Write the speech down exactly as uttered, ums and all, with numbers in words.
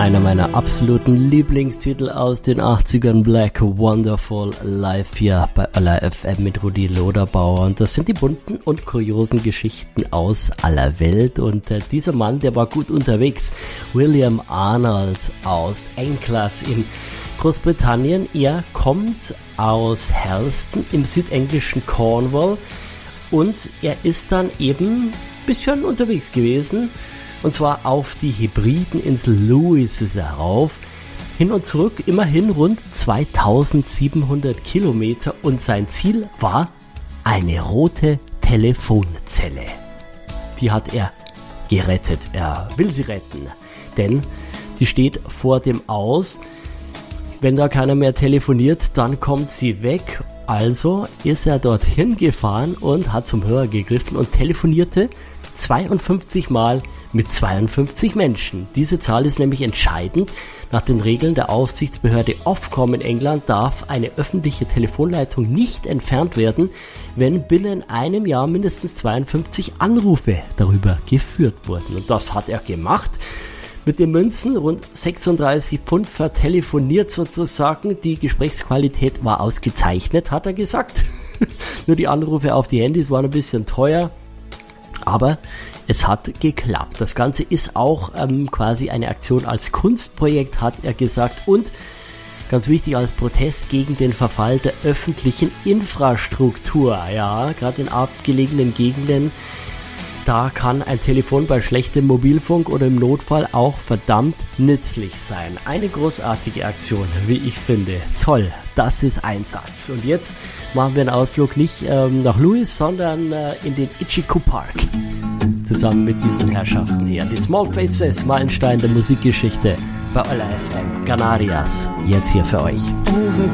Einer meiner absoluten Lieblingstitel aus den achtzigern, Black Wonderful, live hier bei Aller F M mit Rudi Loderbauer. Und das sind die bunten und kuriosen Geschichten aus aller Welt. Und äh, dieser Mann, der war gut unterwegs. William Arnold aus England in Großbritannien. Er kommt aus Helston im südenglischen Cornwall. Und er ist dann eben ein bisschen unterwegs gewesen. Und zwar auf die Hebrideninsel Lewis ist er rauf. Hin und zurück immerhin rund zweitausendsiebenhundert Kilometer. Und sein Ziel war eine rote Telefonzelle. Die hat er gerettet. Er will sie retten. Denn die steht vor dem Aus. Wenn da keiner mehr telefoniert, dann kommt sie weg. Also ist er dorthin gefahren und hat zum Hörer gegriffen und telefonierte zweiundfünfzig Mal mit zweiundfünfzig Menschen. Diese Zahl ist nämlich entscheidend. Nach den Regeln der Aufsichtsbehörde Ofcom in England darf eine öffentliche Telefonleitung nicht entfernt werden, wenn binnen einem Jahr mindestens zweiundfünfzig Anrufe darüber geführt wurden. Und das hat er gemacht. Mit den Münzen rund sechsunddreißig Pfund vertelefoniert sozusagen. Die Gesprächsqualität war ausgezeichnet, hat er gesagt. Nur die Anrufe auf die Handys waren ein bisschen teuer. Aber es hat geklappt. Das Ganze ist auch ähm, quasi eine Aktion als Kunstprojekt, hat er gesagt. Und ganz wichtig, als Protest gegen den Verfall der öffentlichen Infrastruktur. Ja, gerade in abgelegenen Gegenden, da kann ein Telefon bei schlechtem Mobilfunk oder im Notfall auch verdammt nützlich sein. Eine großartige Aktion, wie ich finde. Toll, das ist Einsatz. Und jetzt machen wir einen Ausflug nicht ähm, nach Lewis, sondern äh, in den Ichiku Park. Zusammen mit diesen Herrschaften hier. Die Small Faces, Meilenstein der Musikgeschichte bei Aller F M. Canarias, jetzt hier für euch.